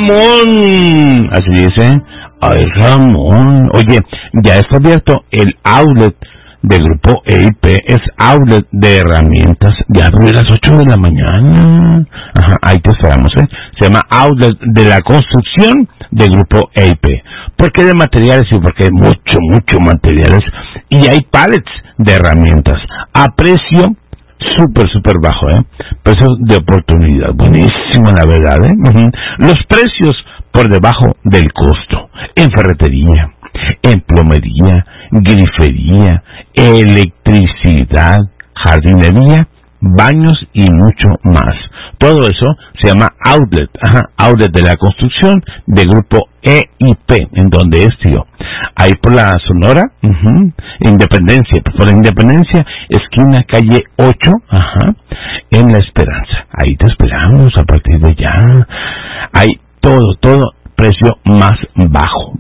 Ramón! Así dice. ¡Ay, Ramón! Oye, ya está abierto el outlet del grupo EIP, es outlet de herramientas, ya abrió a las 8 de la mañana. Ajá, ahí te esperamos, Se llama outlet de la construcción del grupo EIP. ¿Por qué de materiales? Sí, porque hay mucho materiales. Y hay pallets de herramientas a precio súper bajo, precios de oportunidad, buenísimo la verdad, Los precios por debajo del costo, en ferretería, en plomería, grifería, electricidad, jardinería, baños y mucho más. Todo eso se llama outlet, outlet de la construcción del grupo EIP, en donde es, tío. Ahí por la Sonora, Independencia, por la Independencia, esquina calle 8, en La Esperanza. Ahí te esperamos a partir de ya. Hay todo, precio más bajo.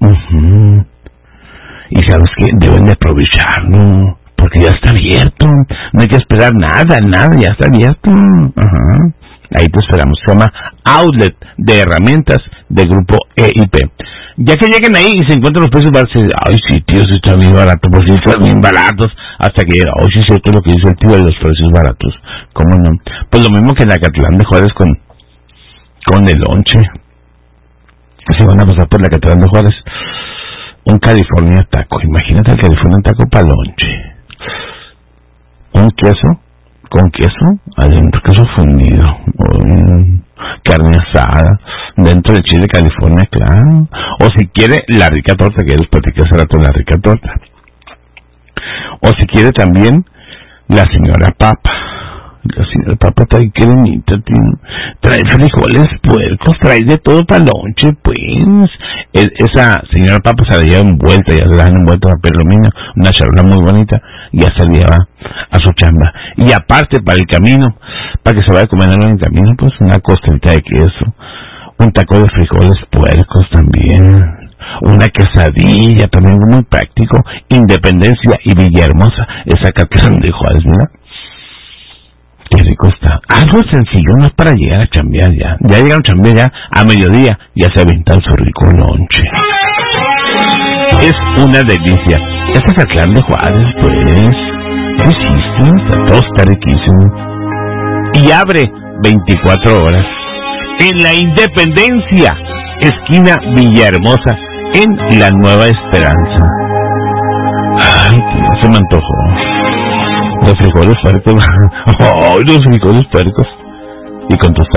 Y sabes que deben de aprovecharlo, porque ya está abierto, no hay que esperar nada, ya está abierto. Ahí te esperamos, se llama Outlet de Herramientas del Grupo EIP. Ya que lleguen ahí y se encuentran los precios baratos, ay sí tío, si está bien barato, pues sí están bien baratos, hasta que, ay sí es cierto lo que dice el tío de los precios baratos, ¿cómo no? Pues lo mismo que en la Catlán de Juárez con el lonche, se van a pasar por la Catlán de Juárez, un California taco, imagínate el California taco para lonche, un queso, con queso, adentro queso fundido, carne asada, dentro del chile California, claro, o si quiere la rica torta, que les platiqué hace rato la rica torta, o si quiere también la señora papa trae cremita, trae frijoles puercos, trae de todo para lonche, pues, esa señora papa se la lleva envuelta, ya se la dan envuelta a perlomino, una charola muy bonita, ya se la lleva a su chamba, y aparte para el camino, para que se vaya a comer en el camino, pues una costelita de queso, un taco de frijoles puercos también, una quesadilla también muy práctico, Independencia y Villahermosa, esa Catlán de Juárez, ¿verdad? Qué rico está. Algo sencillo, no es para llegar a chambear ya. Ya llegaron a chambear ya a mediodía, ya se aventan su rico lonche. Es una delicia. Este Catlán de Juárez, pues, ¿qué hiciste? Todo está riquísimo. Y abre 24 horas. En la Independencia, esquina Villahermosa, en la Nueva Esperanza. Ay, que se me antojó. Los frijoles puercos. ¡Ay, los frijoles puercos! Y con tus